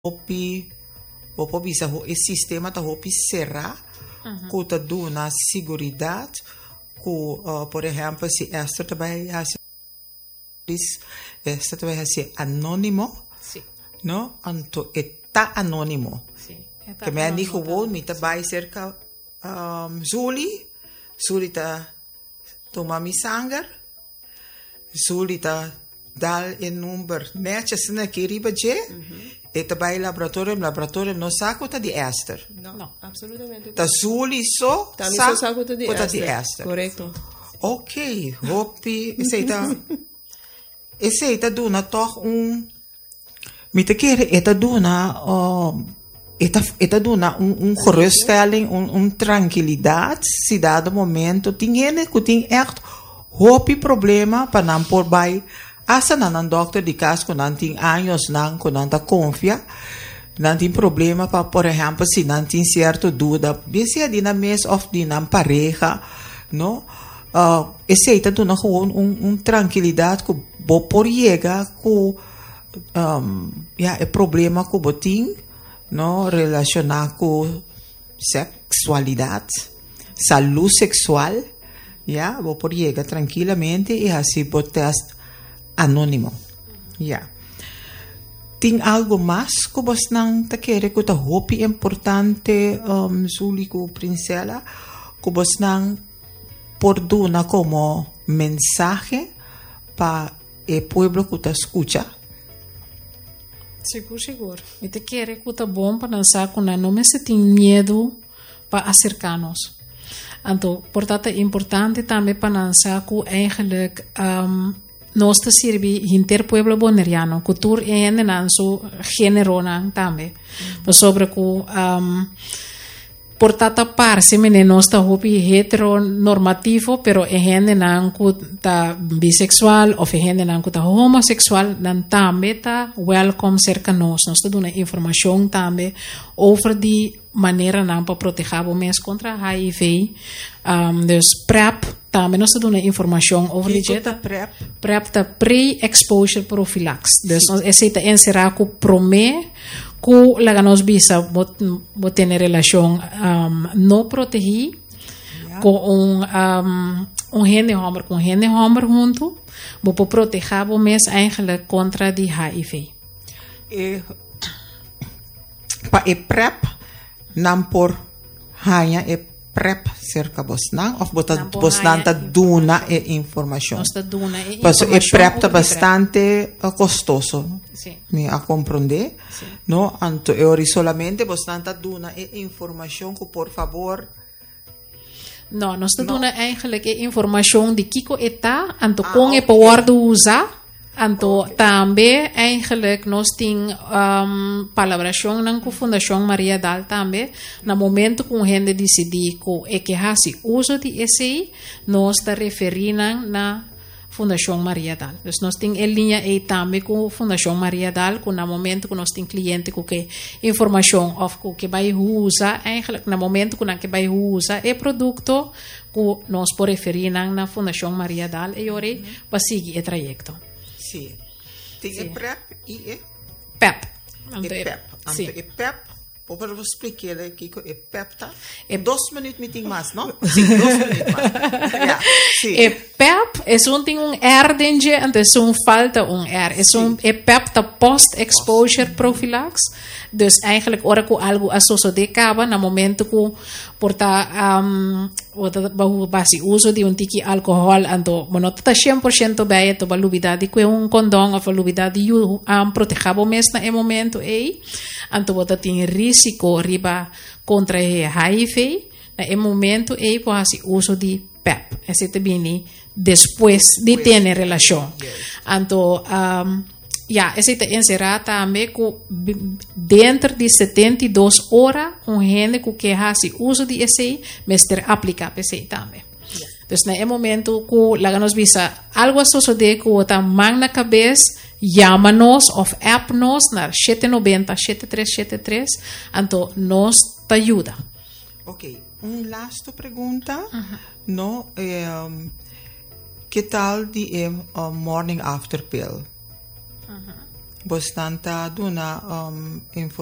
hopi o bisa o sistema ta hopi será que ta dona seguridade que por exemplo se esta também esta também ser anônimo Sì. no anto está anônimo Sì. que me ani gewoon mi ta bai cerca Zuli ta toma mi sangar Zuli ta dal in number netjes na kiriba je e ta bai laboratorium no saco ta di Esther No, assolutamente. ta Zuli so Tami so saco ta di Esther. Esther. Corretto. Ok, hopi esse ta dona toch mi te kere eta dona eta dona geruststelling, tranquilidade, se dado momento, tingene que tem echt hopi problema para não por bai, asa nan dokter di cas con nanting anos nan con nanta confia, nanting problema para por exemplo se nanting certo dúvida, bem se di na mes of di na pareja, no? Esse eta dona gewoon tranquilidade que bo por chega que é problema que botin no relacionar com sexualidade, saúde sexual, vou por chegar tranquilamente e assim botar anônimo, Tem algo mais que você não te quer que te hope importante, Zulico Princesa, que você não por dar como mensagem para o povo que te escuta? Seguro. E te quer que tá bom para dançar com não me se tem medo para acercar-nos. Então, portanto, é importante também para dançar com eigenlijk nós te serve interpueblo boneriano, cultura e nanso género também. Sobre que portanto, parse mene nós tá hopi heteronormativo, pero e gente nan ku ta bisexual ou e gente nan ku ta homossexual, nan também tá welcome cerca nós. Nós tá dando informação também over die maneira nan para proteger o mês contra HIV. Dus PrEP também nós tá dando informação over die jeta PrEP. PrEP tá pre-exposure prophylaxis. Dus esse tá encerrar ku prome ku laga nos bisa bot tener relación no proteger com gene homer junto bo proteger bo mes eigenlijk contra die HIV. Pa PrEP nam por hanya PrEP cerca bosnan of bosnan ta duna informação. Nós ta duna Paso PrEP ta bastante costoso. Sì. Mi a comprender, no? Anto ori solamente bosnan ta duna informação que por favor. No, nós ta duna eigenlijk informação de kiko eta anto com e poder usar. Anto também eigenlijk nós tem palabração na Fundação Maria Dal também no momento que a gente decidir que hasi uso de esse nós está referindo na Fundação Maria Dal. Dus nós tem em linha aí também com a Fundação Maria Dal que no momento que nós tem cliente que informação of que vai usar eigenlijk no momento que vai usar é produto que nós por referir na Fundação Maria Dal e ore para seguir o trajeto. Sim. Tem PrEP e PEP. PEP. Sim. PEP. Vou explicar aqui que PEP tá. 2 minutos me tem mais, não? Sim, 2 minutos mais. E PEP é um R dentro, então falta R. PEP tá post-exposure prophylaxis. Dus eigenlijk ora ko algo associado acaba no momento que porta basi uso de tiki alcohol ando monota 100% bem to balubidade que condom ou balubidade protegabo mes na momento anto bota tem risco riba contra HIV na momento basi uso de PEP esse também depois de ter relação anto esse te encerrar também que dentro de 72 horas gente que faz uso de esse mestre aplicar esse também. Então, no momento que lá nos visa algo associado que está mal na cabeça, chama-nos ou app-nos na 790-7373, então nos te ajuda. Ok, last pergunta, no, que tal de morning after pill? bastante duna